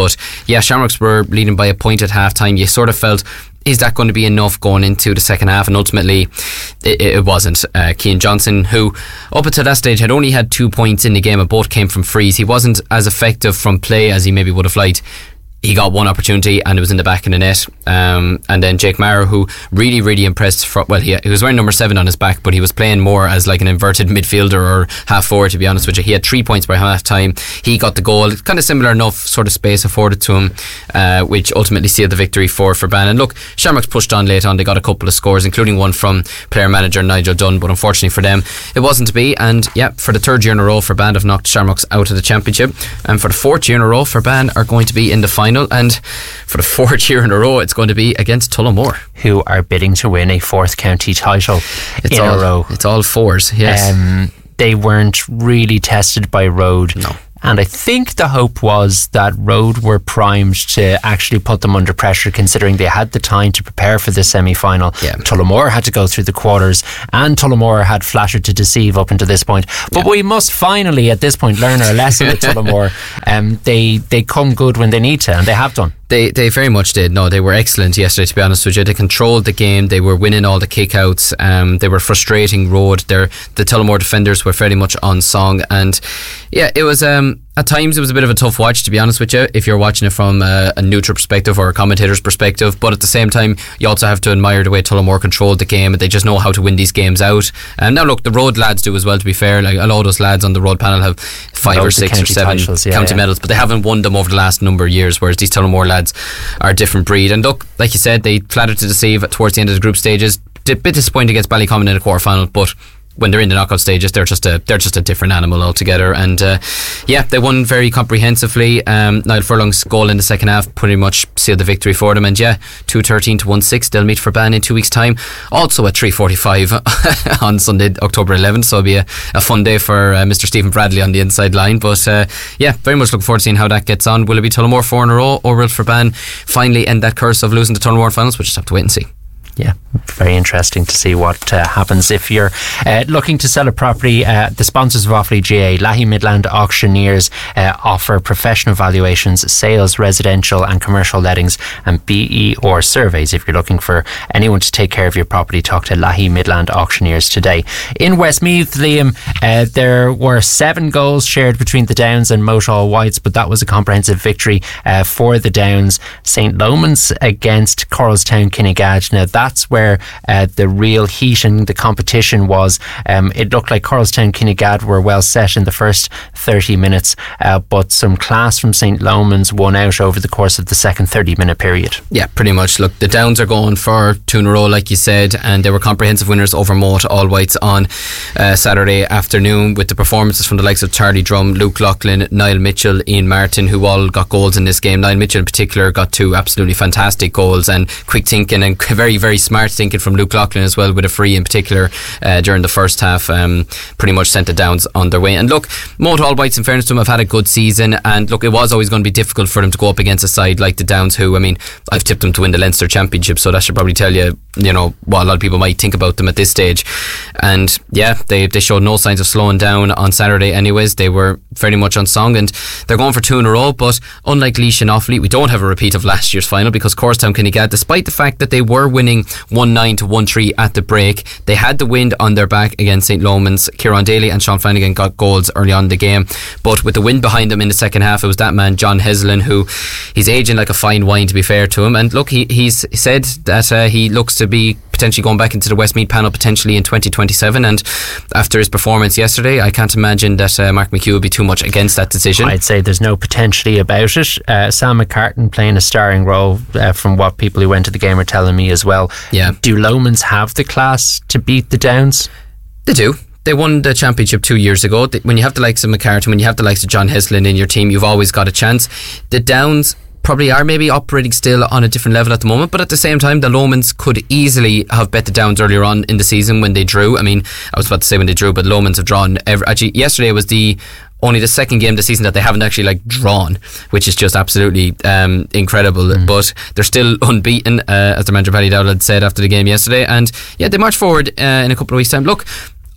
yeah, Shamrocks were leading by a point at half time. You sort of felt, is that going to be enough going into the second half? And ultimately it, it wasn't. uh, Cian Johnson, who up until that stage had only had two points in the game, and both came from frees, he wasn't as effective from play as he maybe would have liked. He got one opportunity and it was in the back of the net. Um, and then Jake Mara, who really, really impressed. For, well, he, he was wearing number seven on his back, but he was playing more as like an inverted midfielder or half forward, to be honest with you. He had three points by half time. He got the goal. Kind of similar enough sort of space afforded to him, uh, which ultimately sealed the victory for, for Ban. And look, Shamrocks pushed on late on. They got a couple of scores, including one from player manager Nigel Dunn, but unfortunately for them, it wasn't to be. And yeah, for the third year in a row, for Ban have knocked Shamrocks out of the championship. And for the fourth year in a row, for Ban are going to be in the final. And for the fourth year in a row, it's going to be against Tullamore, who are bidding to win a fourth county title it's in all, a row. It's all fours, yes. Um, they weren't really tested by Road. No. And I think the hope was that Road were primed to actually put them under pressure, considering they had the time to prepare for the semi-final. Yeah. Tullamore had to go through the quarters, and Tullamore had flattered to deceive up until this point. But yeah. we must finally, at this point, learn our lesson with Tullamore. Um, they, they come good when they need to, and they have done. They they very much did. No, they were excellent yesterday, to be honest with you. They controlled the game. They were winning all the kickouts. Um, they were frustrating Road. Their, the Tullamore defenders were very much on song. And yeah, it was... Um, at times it was a bit of a tough watch, to be honest with you, if you're watching it from a, a neutral perspective or a commentator's perspective. But at the same time, you also have to admire the way Tullamore controlled the game, and they just know how to win these games out. And now look, the Road lads do as well, to be fair. Like, a lot of those lads on the Road panel have five Loads or six or seven titles, yeah, county yeah. medals, but they haven't won them over the last number of years, whereas these Tullamore lads are a different breed. And look, like you said, they flattered to deceive towards the end of the group stages. A bit disappointed against Ballycommon in the quarter final, but when they're in the knockout stages, they're just a they're just a different animal altogether. And uh, yeah, they won very comprehensively. Um, Niall Furlong's goal in the second half pretty much sealed the victory for them. And yeah, two thirteen to one six. They'll meet for Ban in two weeks' time, also at three forty-five on Sunday, October eleventh. So it'll be a, a fun day for uh, Mister Stephen Bradley on the inside line. But uh, yeah, very much looking forward to seeing how that gets on. Will it be Tullamore four in a row, or will for Ban finally end that curse of losing the Tullamore finals? We'll just have to wait and see. Yeah, very interesting to see what uh, happens. If you're uh, looking to sell a property, uh, the sponsors of Offaly G A, Lahey Midland Auctioneers, uh, offer professional valuations, sales, residential and commercial lettings, and B E or surveys. If you're looking for anyone to take care of your property, talk to Lahey Midland Auctioneers today. In Westmeath, Liam, uh, there were seven goals shared between the Downs and Moshall Whites, but that was a comprehensive victory uh, for the Downs. Saint Lomans against Coralstown Kinnegad. Now that That's where uh, the real heat in the competition was. Um, it looked like Coralstown Kinnegad were well set in the first thirty minutes, uh, but some class from Saint Lomans won out over the course of the second thirty minute period. Yeah, pretty much. Look, the Downs are going for two in a row, like you said, and they were comprehensive winners over Moat All Whites on uh, Saturday afternoon, with the performances from the likes of Charlie Drum, Luke Loughlin, Niall Mitchell, Ian Martin, who all got goals in this game. Niall Mitchell in particular got two absolutely fantastic goals, and quick thinking and very, very smart thinking from Luke Loughlin as well, with a free in particular uh, during the first half. Um, pretty much sent the Downs on their way. And look, Moat All Whites, in fairness to them, have had a good season, and look, it was always going to be difficult for them to go up against a side like the Downs, who, I mean, I've tipped them to win the Leinster Championship, so that should probably tell you, you know, what a lot of people might think about them at this stage. And yeah, they they showed no signs of slowing down on Saturday anyways. They were very much on song, and they're going for two in a row. But unlike Laois and Offaly, we don't have a repeat of last year's final, because Coralstown Kinnegad, despite the fact that they were winning one nine to one three at the break, they had the wind on their back against Saint Lomans. Kieran Daly and Sean Flanagan got goals early on in the game, but with the wind behind them in the second half, it was that man John Heslin, who he's aging like a fine wine, to be fair to him. And look, he, he's said that uh, he looks to be potentially going back into the Westmeath panel potentially in twenty twenty-seven, and after his performance yesterday, I can't imagine that uh, Mark McHugh would be too much against that decision. I'd say there's no potentially about it. uh, Sam McCartan playing a starring role, uh, from what people who went to the game are telling me as well. Yeah. Do Lomans have the class to beat the Downs? They do. They won the championship two years ago. When you have the likes of McCartan, when you have the likes of John Heslin in your team, you've always got a chance. The Downs probably are maybe operating still on a different level at the moment, but at the same time, the Lomans could easily have bet the Downs earlier on in the season when they drew. I mean, I was about to say when they drew, but Lomans have drawn every, actually yesterday was the only the second game of the season that they haven't actually like drawn, which is just absolutely um, incredible. Mm. But they're still unbeaten, uh, as the manager Paddy Dowd had said after the game yesterday. And yeah, they march forward uh, in a couple of weeks' time. Look,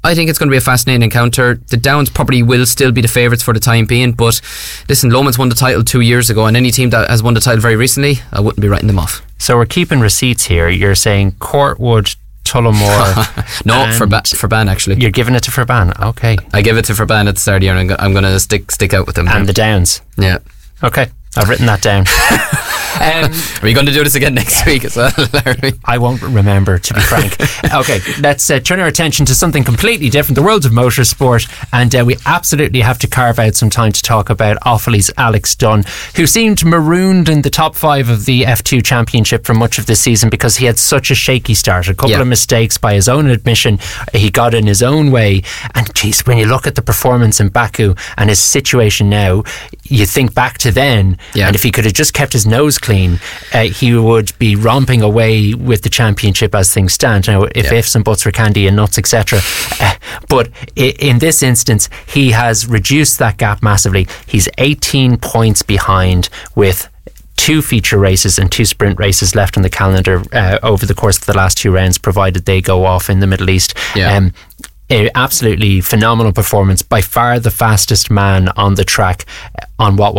I think it's going to be a fascinating encounter. The Downs probably will still be the favourites for the time being, but listen, Lomond's won the title two years ago, and any team that has won the title very recently, I wouldn't be writing them off. So we're keeping receipts here. You're saying Courtwood, Tullamore. No, for ba- for Ban actually. You're giving it to Furban. Okay. I give it to Furban at the start of the year, and I'm going to stick stick out with them. And the Downs. Yeah. Okay. I've written that down. Um, Are you going to do this again next week as well, Larry? I won't remember, to be frank. Okay, let's uh, turn our attention to something completely different, the world of motorsport, and uh, we absolutely have to carve out some time to talk about Offaly's Alex Dunn, who seemed marooned in the top five of the F two Championship for much of this season because he had such a shaky start, a couple yeah. of mistakes by his own admission. He got in his own way, and geez, when you look at the performance in Baku and his situation now, you think back to then, yeah. and if he could have just kept his nose clean, uh, he would be romping away with the championship as things stand. Now, if yeah. ifs and buts were candy and nuts, et cetera. Uh, but I- in this instance, he has reduced that gap massively. He's eighteen points behind with two feature races and two sprint races left on the calendar uh, over the course of the last two rounds, provided they go off in the Middle East. Yeah. Um, a absolutely phenomenal performance, by far the fastest man on the track on what